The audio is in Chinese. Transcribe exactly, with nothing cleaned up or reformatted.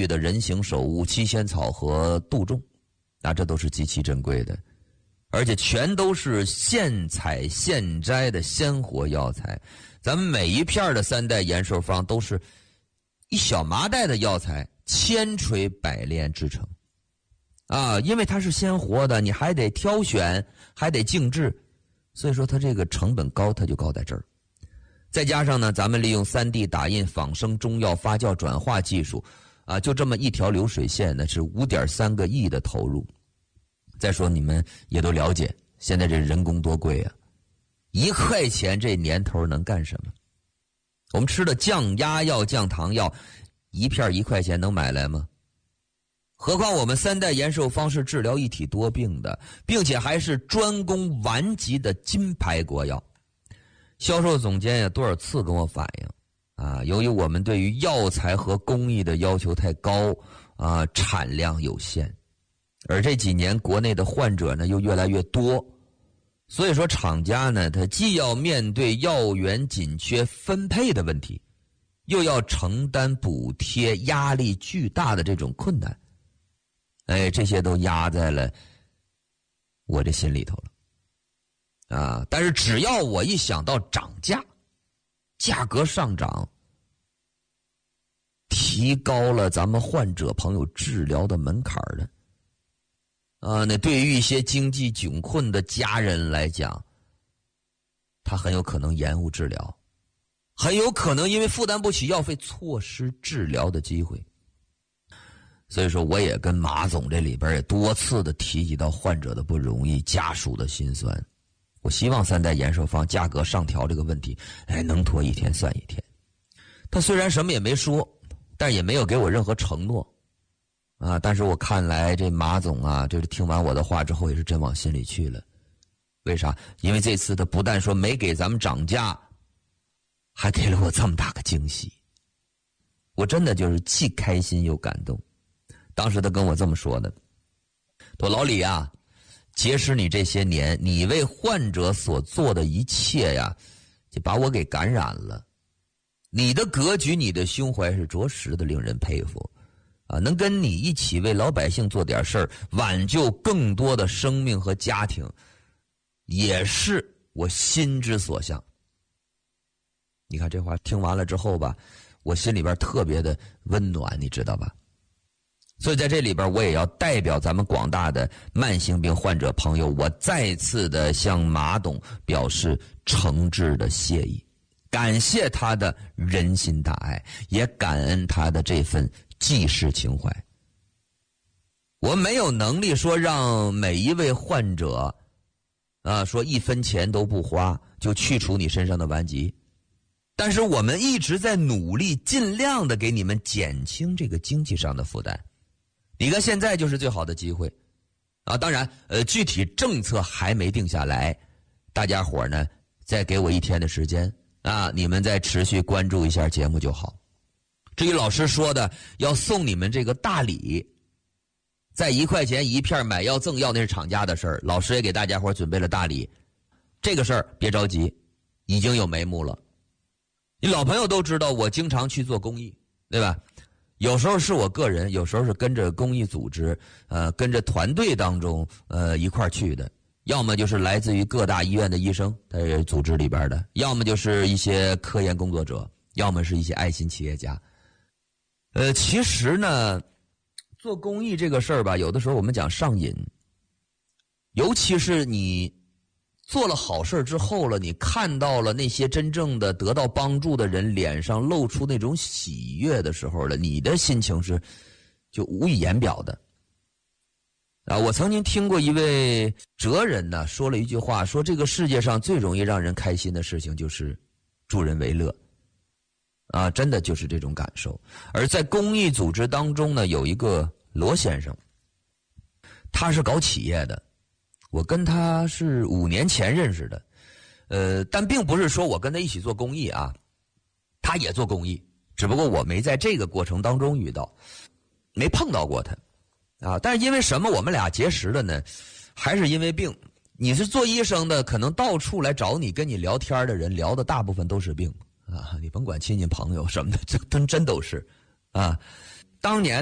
玉的人形首乌、七仙草和杜仲，那这都是极其珍贵的，而且全都是现采现摘的鲜活药材。咱们每一片的三代延寿方都是一小麻袋的药材千锤百炼制成啊，因为它是鲜活的，你还得挑选，还得静置，所以说它这个成本高，它就高在这儿。再加上呢，咱们利用 三 D 打印仿生中药发酵转化技术啊，就这么一条流水线呢，是 五点三个亿的投入。再说你们也都了解，现在这人工多贵啊，一块钱这年头能干什么？我们吃的降压药、降糖药，一片一块钱能买来吗？何况我们三代延寿方是治疗一体多病的，并且还是专攻顽疾的金牌国药。销售总监也多少次跟我反映啊，由于我们对于药材和工艺的要求太高啊，产量有限，而这几年国内的患者呢又越来越多，所以说厂家呢，他既要面对药源紧缺分配的问题，又要承担补贴压力巨大的这种困难。哎，这些都压在了我这心里头了。啊！但是只要我一想到涨价，价格上涨，提高了咱们患者朋友治疗的门槛的，啊，那对于一些经济窘困的家人来讲，他很有可能延误治疗，很有可能因为负担不起药费，错失治疗的机会。所以说，我也跟马总这里边也多次的提及到患者的不容易，家属的辛酸。我希望三代延寿方价格上调这个问题，哎，能拖一天算一天。他虽然什么也没说，但也没有给我任何承诺，啊，但是我看来这马总啊，这是听完我的话之后也是真往心里去了。为啥？因为这次他不但说没给咱们涨价，还给了我这么大个惊喜，我真的就是既开心又感动。当时他跟我这么说的，他说老李啊，结识你这些年，你为患者所做的一切呀，就把我给感染了。你的格局，你的胸怀是着实的令人佩服啊！能跟你一起为老百姓做点事儿，挽救更多的生命和家庭，也是我心之所向。你看这话听完了之后吧，我心里边特别的温暖，你知道吧？所以在这里边，我也要代表咱们广大的慢性病患者朋友，我再次的向马董表示诚挚的谢意，感谢他的人心大爱，也感恩他的这份济世情怀。我没有能力说让每一位患者啊，说一分钱都不花就去除你身上的顽疾，但是我们一直在努力，尽量的给你们减轻这个经济上的负担。你看现在就是最好的机会啊！当然，呃，具体政策还没定下来，大家伙呢再给我一天的时间啊，你们再持续关注一下节目就好。至于老师说的要送你们这个大礼，在一块钱一片买药赠药，那是厂家的事儿，老师也给大家伙准备了大礼。这个事儿别着急，已经有眉目了。你老朋友都知道，我经常去做公益，对吧？有时候是我个人，有时候是跟着公益组织，呃，跟着团队当中，呃，一块儿去的。要么就是来自于各大医院的医生，他是组织里边的；要么就是一些科研工作者；要么是一些爱心企业家。呃，其实呢，做公益这个事儿吧，有的时候我们讲上瘾，尤其是你做了好事之后了，你看到了那些真正的得到帮助的人脸上露出那种喜悦的时候了，你的心情是就无以言表的。啊，我曾经听过一位哲人呢说了一句话，说这个世界上最容易让人开心的事情就是助人为乐。啊，真的就是这种感受。而在公益组织当中呢，有一个罗先生，他是搞企业的。我跟他是五年前认识的，呃，但并不是说我跟他一起做公益啊，他也做公益，只不过我没在这个过程当中遇到，没碰到过他，啊，但是因为什么我们俩结识了呢？还是因为病。你是做医生的，可能到处来找你跟你聊天的人，聊的大部分都是病啊，你甭管亲戚朋友什么的，这真真都是啊。当年